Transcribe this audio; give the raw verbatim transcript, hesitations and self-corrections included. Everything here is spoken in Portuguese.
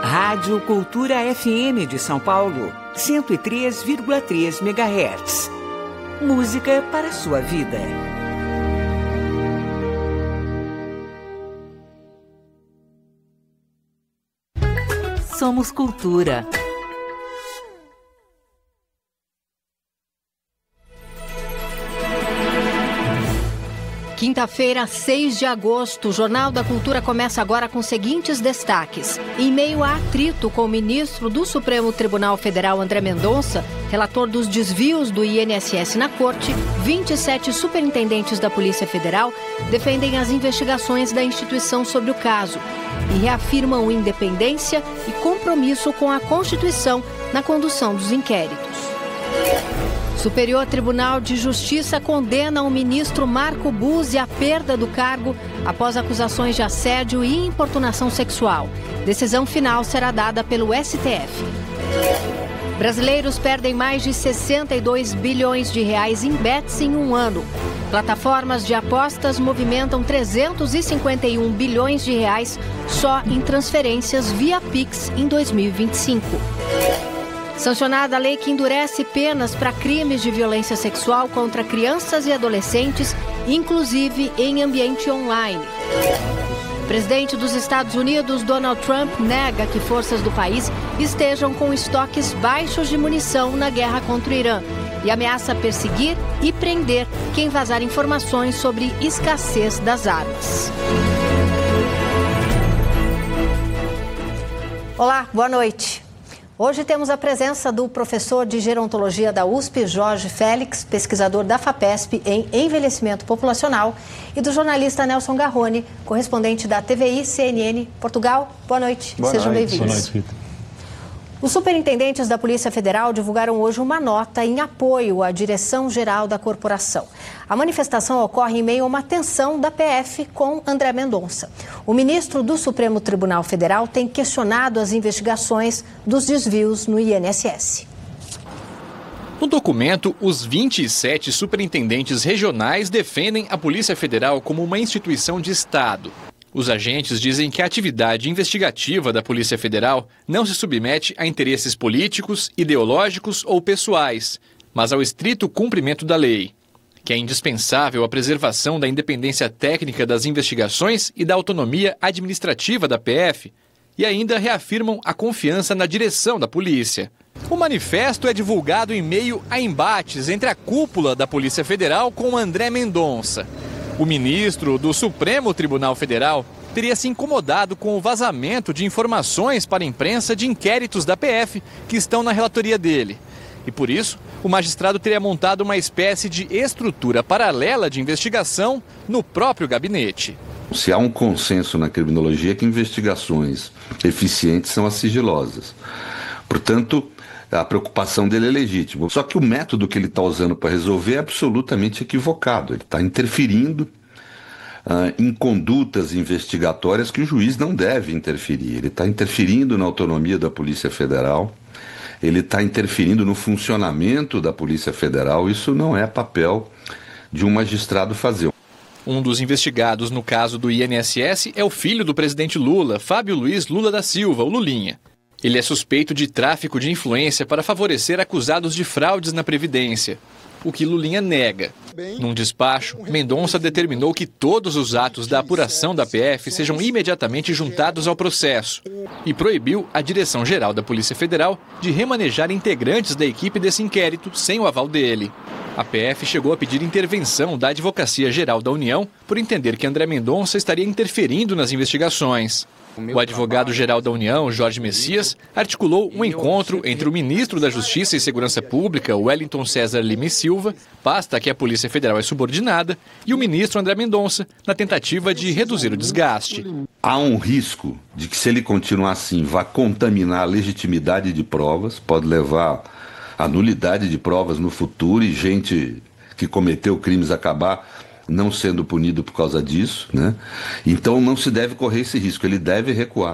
Rádio Cultura F M de São Paulo, cento e três vírgula três megahertz. Música para a sua vida. Somos Cultura. Quinta-feira, seis de agosto, o Jornal da Cultura começa agora com os seguintes destaques. Em meio a atrito com o ministro do Supremo Tribunal Federal, André Mendonça, relator dos desvios do I N S S na corte, vinte e sete superintendentes da Polícia Federal defendem as investigações da instituição sobre o caso e reafirmam independência e compromisso com a Constituição na condução dos inquéritos. Superior Tribunal de Justiça condena o ministro Marco Buzzi à perda do cargo após acusações de assédio e importunação sexual. Decisão final será dada pelo S T F. Brasileiros perdem mais de sessenta e dois bilhões de reais em bets em um ano. Plataformas de apostas movimentam trezentos e cinquenta e um bilhões de reais só em transferências via Pix em dois mil e vinte e cinco. Sancionada a lei que endurece penas para crimes de violência sexual contra crianças e adolescentes, inclusive em ambiente online. O presidente dos Estados Unidos, Donald Trump, nega que forças do país estejam com estoques baixos de munição na guerra contra o Irã e ameaça perseguir e prender quem vazar informações sobre escassez das armas. Olá, boa noite. Hoje temos a presença do professor de gerontologia da U S P, Jorge Félix, pesquisador da FAPESP em envelhecimento populacional, e do jornalista Nelson Garrone, correspondente da T V I C N N Portugal. Boa noite, Boa sejam bem-vindos. Boa noite, Rita. Os superintendentes da Polícia Federal divulgaram hoje uma nota em apoio à direção-geral da corporação. A manifestação ocorre em meio a uma tensão da P F com André Mendonça. O ministro do Supremo Tribunal Federal tem questionado as investigações dos desvios no I N S S. No documento, os vinte e sete superintendentes regionais defendem a Polícia Federal como uma instituição de Estado. Os agentes dizem que a atividade investigativa da Polícia Federal não se submete a interesses políticos, ideológicos ou pessoais, mas ao estrito cumprimento da lei, que é indispensável a preservação da independência técnica das investigações e da autonomia administrativa da P F, e ainda reafirmam a confiança na direção da polícia. O manifesto é divulgado em meio a embates entre a cúpula da Polícia Federal com André Mendonça. O ministro do Supremo Tribunal Federal teria se incomodado com o vazamento de informações para a imprensa de inquéritos da P F que estão na relatoria dele. E por isso, o magistrado teria montado uma espécie de estrutura paralela de investigação no próprio gabinete. Se há um consenso na criminologia que investigações eficientes são as sigilosas. Portanto, a preocupação dele é legítima. Só que o método que ele está usando para resolver é absolutamente equivocado. Ele está interferindo uh, em condutas investigatórias que o juiz não deve interferir. Ele está interferindo na autonomia da Polícia Federal, ele está interferindo no funcionamento da Polícia Federal. Isso não é papel de um magistrado fazer. Um dos investigados no caso do I N S S é o filho do presidente Lula, Fábio Luiz Lula da Silva, o Lulinha. Ele é suspeito de tráfico de influência para favorecer acusados de fraudes na Previdência, o que Lulinha nega. Num despacho, Mendonça determinou que todos os atos da apuração da P F sejam imediatamente juntados ao processo e proibiu a Direção-Geral da Polícia Federal de remanejar integrantes da equipe desse inquérito sem o aval dele. A P F chegou a pedir intervenção da Advocacia Geral da União por entender que André Mendonça estaria interferindo nas investigações. O advogado-geral da União, Jorge Messias, articulou um encontro entre o ministro da Justiça e Segurança Pública, Wellington César Lima e Silva, pasta a que a Polícia Federal é subordinada, e o ministro André Mendonça, na tentativa de reduzir o desgaste. Há um risco de que, se ele continuar assim, vá contaminar a legitimidade de provas, pode levar à nulidade de provas no futuro e gente que cometeu crimes acabar não sendo punido por causa disso, né? Então não se deve correr esse risco, ele deve recuar.